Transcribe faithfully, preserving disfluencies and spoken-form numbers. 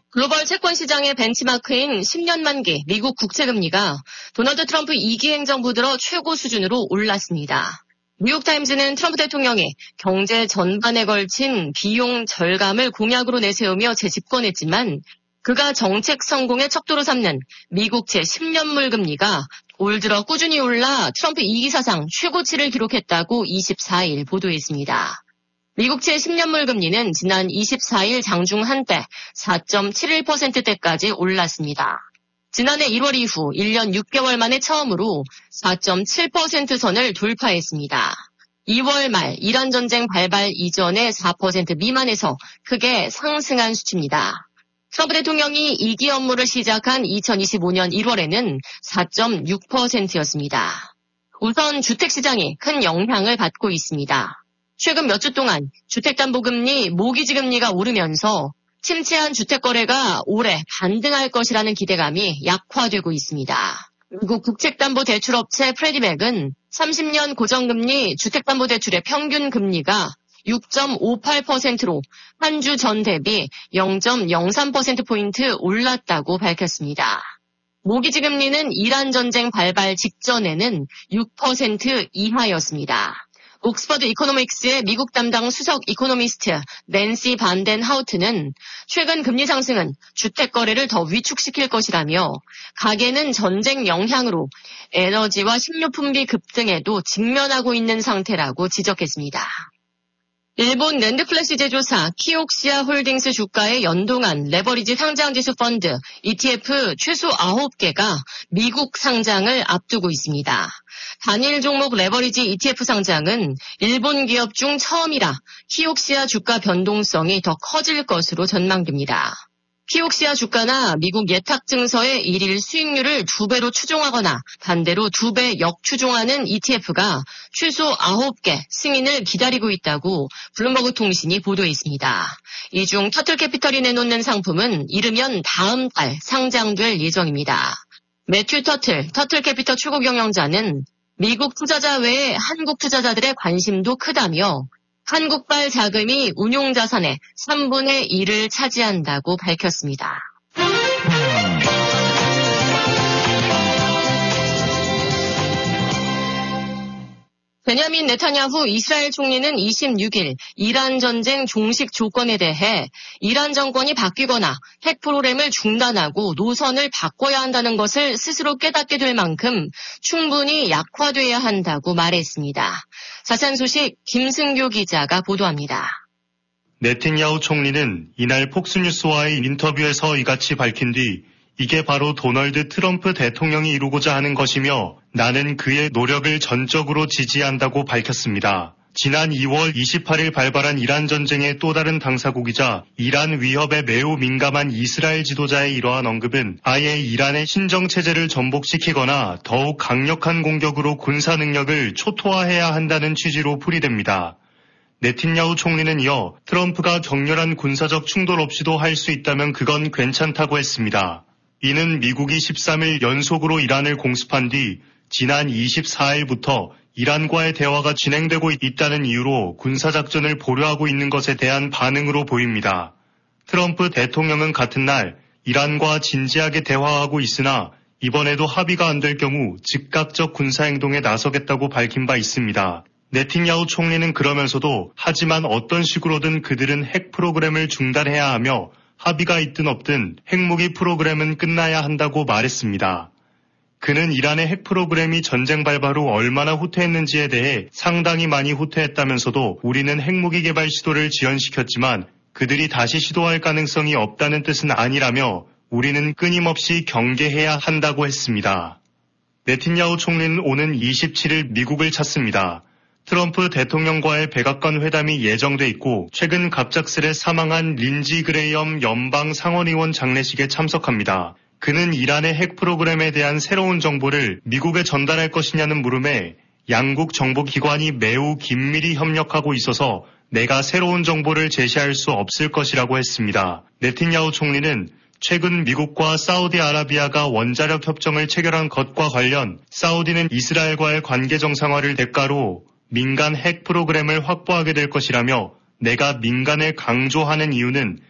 글로벌 채권 시장의 벤치마크인 십 년 만기 미국 국채금리가 도널드 트럼프 이 기 행정부 들어 최고 수준으로 올랐습니다. 뉴욕타임즈는 트럼프 대통령이 경제 전반에 걸친 비용 절감을 공약으로 내세우며 재집권했지만 그가 정책 성공의 척도로 삼는 미국채 십 년물 금리가 올 들어 꾸준히 올라 트럼프 이 기 사상 최고치를 기록했다고 이십사일 보도했습니다. 미국채 십 년물 금리는 지난 이십사일 장중 한때 사 점 칠일 퍼센트대까지 올랐습니다. 지난해 일월 이후 일 년 육 개월 만에 처음으로 사 점 칠 퍼센트 선을 돌파했습니다. 이월 말 이란 전쟁 발발 이전의 사 퍼센트 미만에서 크게 상승한 수치입니다. 트럼프 대통령이 이 기 업무를 시작한 이천이십오년 일월에는 사 점 육 퍼센트였습니다. 우선 주택시장이 큰 영향을 받고 있습니다. 최근 몇 주 동안 주택담보금리, 모기지금리가 오르면서 침체한 주택거래가 올해 반등할 것이라는 기대감이 약화되고 있습니다. 미국 국책담보대출업체 프레디맥은 삼십 년 고정금리 주택담보대출의 평균 금리가 육 점 오팔 퍼센트로 한 주 전 대비 영 점 영삼 퍼센트포인트 올랐다고 밝혔습니다. 모기지 금리는 이란 전쟁 발발 직전에는 육 퍼센트 이하였습니다. 옥스퍼드 이코노믹스의 미국 담당 수석 이코노미스트 낸시 반덴 하우트는 최근 금리 상승은 주택 거래를 더 위축시킬 것이라며 가계는 전쟁 영향으로 에너지와 식료품비 급등에도 직면하고 있는 상태라고 지적했습니다. 일본 랜드플래시 제조사 키옥시아 홀딩스 주가의 연동한 레버리지 상장지수 펀드 이티에프 최소 아홉 개가 미국 상장을 앞두고 있습니다. 단일 종목 레버리지 이티에프 상장은 일본 기업 중 처음이라 키옥시아 주가 변동성이 더 커질 것으로 전망됩니다. 키옥시아 주가나 미국 예탁증서의 일일 수익률을 두 배로 추종하거나 반대로 두 배 역추종하는 이티에프가 최소 아홉 개 승인을 기다리고 있다고 블룸버그 통신이 보도했습니다. 이 중 터틀캐피털이 내놓는 상품은 이르면 다음 달 상장될 예정입니다. 매튜 터틀, 터틀캐피털 최고 경영자는 미국 투자자 외에 한국 투자자들의 관심도 크다며 한국발 자금이 운용자산의 삼분의 일을 차지한다고 밝혔습니다. 베냐민 네타냐후 이스라엘 총리는 이십육일 이란 전쟁 종식 조건에 대해 이란 정권이 바뀌거나 핵 프로그램을 중단하고 노선을 바꿔야 한다는 것을 스스로 깨닫게 될 만큼 충분히 약화돼야 한다고 말했습니다. 자세한 소식 김승교 기자가 보도합니다. 네탄야후 총리는 이날 폭스뉴스와의 인터뷰에서 이같이 밝힌 뒤 이게 바로 도널드 트럼프 대통령이 이루고자 하는 것이며 나는 그의 노력을 전적으로 지지한다고 밝혔습니다. 지난 이월 이십팔일 발발한 이란 전쟁의 또 다른 당사국이자 이란 위협에 매우 민감한 이스라엘 지도자의 이러한 언급은 아예 이란의 신정체제를 전복시키거나 더욱 강력한 공격으로 군사 능력을 초토화해야 한다는 취지로 풀이됩니다. 네탄야후 총리는 이어 트럼프가 격렬한 군사적 충돌 없이도 할 수 있다면 그건 괜찮다고 했습니다. 이는 미국이 십삼일 연속으로 이란을 공습한 뒤 지난 이십사일부터 이란과의 대화가 진행되고 있다는 이유로 군사작전을 보류하고 있는 것에 대한 반응으로 보입니다. 트럼프 대통령은 같은 날 이란과 진지하게 대화하고 있으나 이번에도 합의가 안 될 경우 즉각적 군사행동에 나서겠다고 밝힌 바 있습니다. 네탄야후 총리는 그러면서도 하지만 어떤 식으로든 그들은 핵 프로그램을 중단해야 하며 합의가 있든 없든 핵무기 프로그램은 끝나야 한다고 말했습니다. 그는 이란의 핵 프로그램이 전쟁 발발 후 얼마나 후퇴했는지에 대해 상당히 많이 후퇴했다면서도 우리는 핵무기 개발 시도를 지연시켰지만 그들이 다시 시도할 가능성이 없다는 뜻은 아니라며 우리는 끊임없이 경계해야 한다고 했습니다. 네탄야후 총리는 오는 이십칠일 미국을 찾습니다. 트럼프 대통령과의 백악관 회담이 예정돼 있고 최근 갑작스레 사망한 린지 그레이엄 연방 상원의원 장례식에 참석합니다. 그는 이란의 핵 프로그램에 대한 새로운 정보를 미국에 전달할 것이냐는 물음에 양국 정보기관이 매우 긴밀히 협력하고 있어서 내가 새로운 정보를 제시할 수 없을 것이라고 했습니다. 네탄야후 총리는 최근 미국과 사우디아라비아가 원자력 협정을 체결한 것과 관련 사우디는 이스라엘과의 관계 정상화를 대가로 민간 핵 프로그램을 확보하게 될 것이라며 내가 민간을 강조하는 이유는